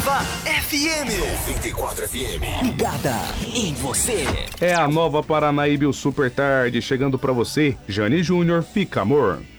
Nova FM. 94 FM. Ligada em você. É a Nova Paranaíba, o Super Tarde, chegando pra você, Jane Júnior, Fica Amor.